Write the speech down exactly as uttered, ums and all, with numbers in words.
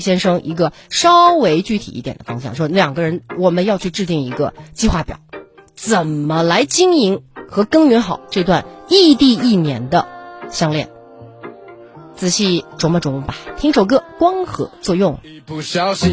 先生一个稍微具体一点的方向，说两个人我们要去制定一个计划表，怎么来经营和耕耘好这段异地一年的相恋。仔细琢磨琢磨吧，听首歌《光合作用》。